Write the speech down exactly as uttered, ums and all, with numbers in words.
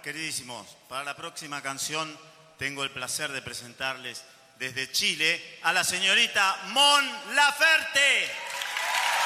queridísimos, para la próxima canción tengo el placer de presentarles desde Chile a la señorita Mon Laferte.